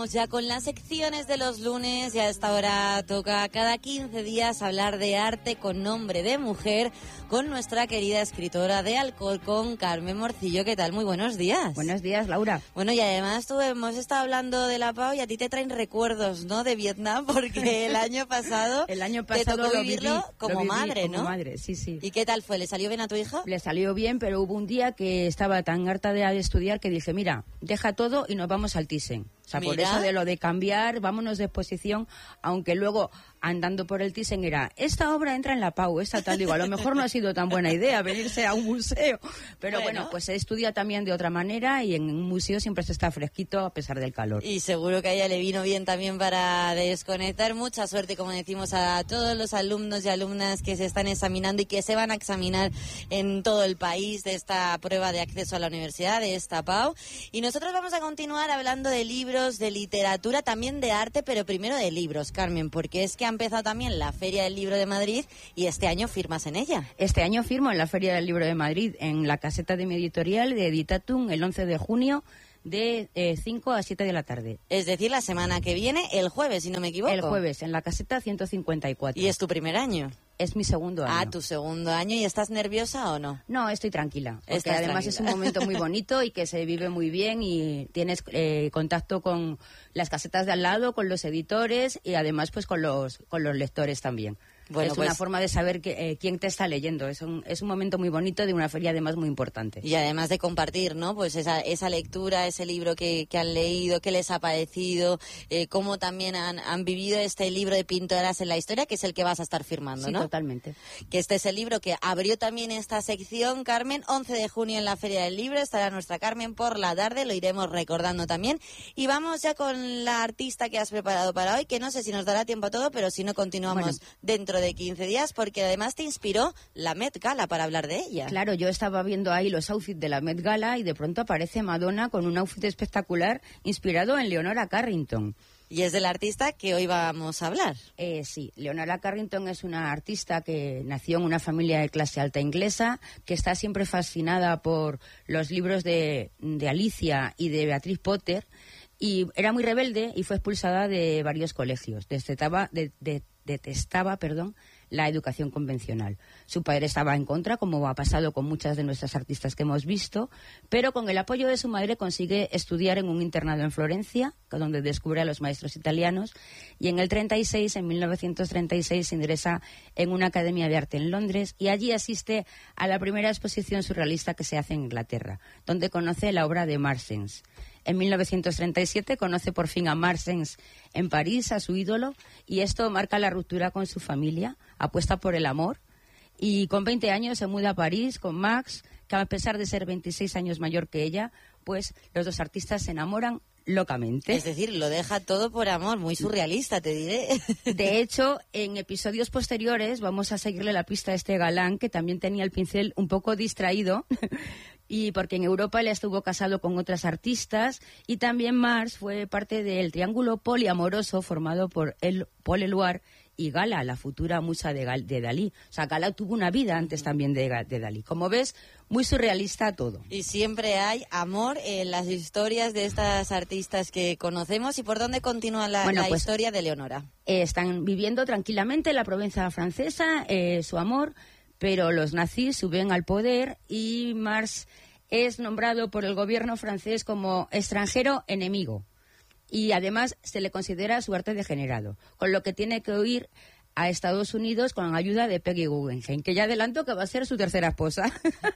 Ya con las secciones de los lunes, ya a esta hora toca cada 15 días hablar de arte con nombre de mujer con nuestra querida escritora de Alcorcón, Carmen Morcillo. ¿Qué tal? Muy buenos días. Buenos días, Laura. Bueno, y además hemos estado hablando de la Pau y a ti te traen recuerdos, ¿no?, de Vietnam, porque el año pasado te tocó vivirlo como madre, ¿no? Como madre, sí, sí. ¿Y qué tal fue? ¿Le salió bien a tu hija? Le salió bien, pero hubo un día que estaba tan harta de estudiar que dije, mira, deja todo y nos vamos al Thyssen. O sea, por eso de lo de cambiar, vámonos de exposición, aunque luego andando por el Thyssen era, esta obra entra en la Pau, esta tal, digo, a lo mejor no ha sido tan buena idea venirse a un museo, pero bueno, pues se estudia también de otra manera y en un museo siempre se está fresquito a pesar del calor. Y seguro que a ella le vino bien también para desconectar. Mucha suerte, como decimos, a todos los alumnos y alumnas que se están examinando y que se van a examinar en todo el país de esta prueba de acceso a la universidad, de esta Pau. Y nosotros vamos a continuar hablando de libros, de literatura, también de arte, pero primero de libros, Carmen, porque es que ha empezado también la Feria del Libro de Madrid y este año firmas en ella. Este año firmo en la Feria del Libro de Madrid, en la caseta de mi editorial de Editatum, el 11 de junio, de 5 a 7 de la tarde. Es decir, la semana que viene, el jueves, si no me equivoco. El jueves, en la caseta 154. ¿Y es tu primer año? Es mi segundo año. Ah, tu segundo año. ¿Y estás nerviosa o no? No, estoy tranquila. Porque además es un momento muy bonito y que se vive muy bien y tienes contacto con las casetas de al lado, con los editores y además pues con los lectores también. Bueno, es una forma de saber quién te está leyendo. Es un momento muy bonito de una feria además muy importante. Y además de compartir, ¿no? Pues esa lectura, ese libro que han leído, qué les ha parecido, cómo también han vivido este libro de Pintoras en la Historia, que es el que vas a estar firmando, ¿no? Sí, totalmente. Que este es el libro que abrió también esta sección, Carmen. 11 de junio en la Feria del Libro estará nuestra Carmen por la tarde, lo iremos recordando también. Y vamos ya con la artista que has preparado para hoy, que no sé si nos dará tiempo a todo, pero si no continuamos dentro de 15 días, porque además te inspiró la Met Gala para hablar de ella. Claro, yo estaba viendo ahí los outfits de la Met Gala y de pronto aparece Madonna con un outfit espectacular inspirado en Leonora Carrington. Y es del artista que hoy vamos a hablar. Sí, Leonora Carrington es una artista que nació en una familia de clase alta inglesa, que está siempre fascinada por los libros de Alicia y de Beatriz Potter, y era muy rebelde y fue expulsada de varios colegios. Detestaba la educación convencional. Su padre estaba en contra, como ha pasado con muchas de nuestras artistas que hemos visto, pero con el apoyo de su madre consigue estudiar en un internado en Florencia, donde descubre a los maestros italianos, y en 1936 ingresa en una academia de arte en Londres y allí asiste a la primera exposición surrealista que se hace en Inglaterra, donde conoce la obra de Marsens. En 1937 conoce por fin a Marsens en París, a su ídolo, y esto marca la ruptura con su familia, apuesta por el amor, y con 20 años se muda a París con Max, que a pesar de ser 26 años mayor que ella, pues los dos artistas se enamoran locamente. Es decir, lo deja todo por amor, muy surrealista, te diré. De hecho, en episodios posteriores vamos a seguirle la pista a este galán, que también tenía el pincel un poco distraído, y porque en Europa él estuvo casado con otras artistas, y también Mars fue parte del triángulo poliamoroso formado por Paul Éluard y Gala, la futura musa de Dalí. O sea, Gala tuvo una vida antes también de Dalí. Como ves, muy surrealista todo. Y siempre hay amor en las historias de estas artistas que conocemos. ¿Y por dónde continúa la historia de Leonora? Están viviendo tranquilamente en la Provenza francesa, su amor, pero los nazis suben al poder y Mars es nombrado por el gobierno francés como extranjero enemigo. Y además se le considera su arte degenerado, con lo que tiene que huir a Estados Unidos con ayuda de Peggy Guggenheim, que ya adelanto que va a ser su tercera esposa.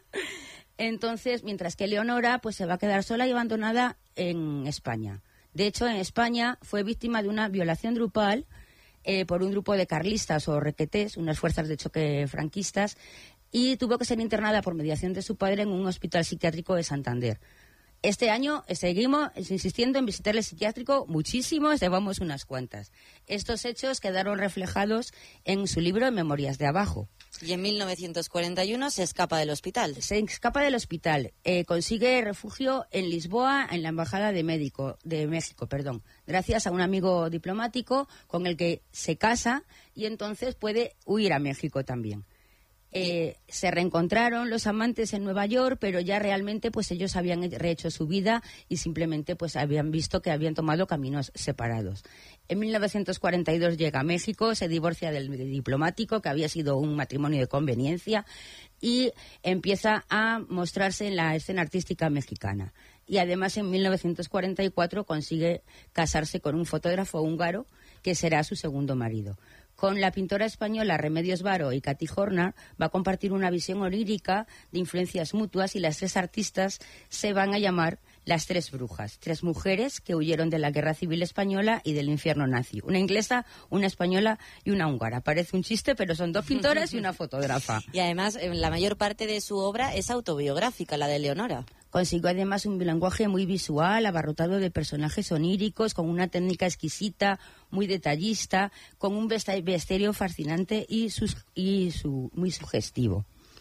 Entonces, mientras que Leonora pues se va a quedar sola y abandonada en España. De hecho, en España fue víctima de una violación grupal por un grupo de carlistas o requetés, unas fuerzas de choque franquistas, y tuvo que ser internada por mediación de su padre en un hospital psiquiátrico de Santander. Este año seguimos insistiendo en visitar el psiquiátrico muchísimos, llevamos unas cuantas. Estos hechos quedaron reflejados en su libro Memorias de Abajo. Y en 1941 se escapa del hospital. Se escapa del hospital, consigue refugio en Lisboa, en la Embajada de México, gracias a un amigo diplomático con el que se casa y entonces puede huir a México también. Se reencontraron los amantes en Nueva York, pero ya realmente pues ellos habían rehecho su vida y simplemente pues habían visto que habían tomado caminos separados. En 1942 llega a México, se divorcia del diplomático, que había sido un matrimonio de conveniencia, y empieza a mostrarse en la escena artística mexicana. Y además en 1944 consigue casarse con un fotógrafo húngaro que será su segundo marido. Con la pintora española Remedios Varo y Cati Horner va a compartir una visión onírica de influencias mutuas, y las tres artistas se van a llamar las tres brujas, tres mujeres que huyeron de la Guerra Civil Española y del infierno nazi. Una inglesa, una española y una húngara. Parece un chiste, pero son dos pintoras y una fotógrafa. Y además la mayor parte de su obra es autobiográfica, la de Leonora. Consiguió además un lenguaje muy visual, abarrotado de personajes oníricos, con una técnica exquisita, muy detallista, con un vestuario fascinante y muy sugestivo.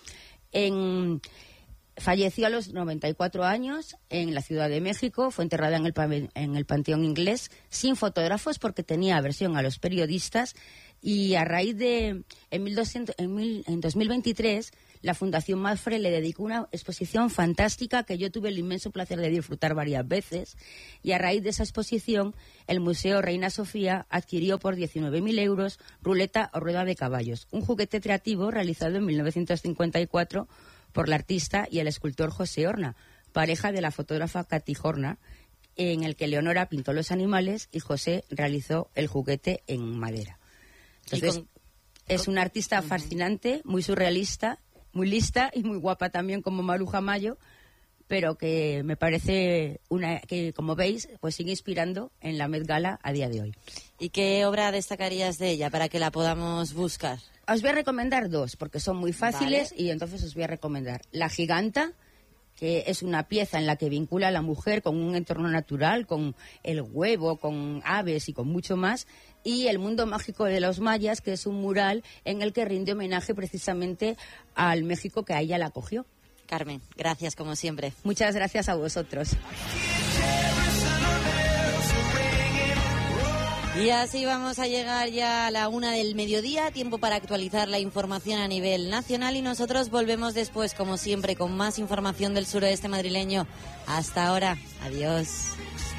Falleció a los 94 años en la Ciudad de México, fue enterrada en el Panteón Inglés, sin fotógrafos porque tenía aversión a los periodistas, y a raíz de, en 2023, la Fundación Mapfre le dedicó una exposición fantástica que yo tuve el inmenso placer de disfrutar varias veces, y a raíz de esa exposición el Museo Reina Sofía adquirió por 19.000 euros Ruleta o Rueda de Caballos, un juguete creativo realizado en 1954 por la artista y el escultor José Horna, pareja de la fotógrafa Cati Horner, en el que Leonora pintó los animales y José realizó el juguete en madera. Entonces, es una artista fascinante, muy surrealista, muy lista y muy guapa también, como Maruja Mayo, pero que me parece que, como veis, pues sigue inspirando en la Met Gala a día de hoy. ¿Y qué obra destacarías de ella para que la podamos buscar? Os voy a recomendar dos, porque son muy fáciles, vale. Y entonces os voy a recomendar La Giganta, que es una pieza en la que vincula a la mujer con un entorno natural, con el huevo, con aves y con mucho más, y El Mundo Mágico de los Mayas, que es un mural en el que rinde homenaje precisamente al México que a ella la acogió. Carmen, gracias como siempre. Muchas gracias a vosotros. Y así vamos a llegar ya a la 1 del mediodía, tiempo para actualizar la información a nivel nacional, y nosotros volvemos después, como siempre, con más información del suroeste madrileño. Hasta ahora, adiós.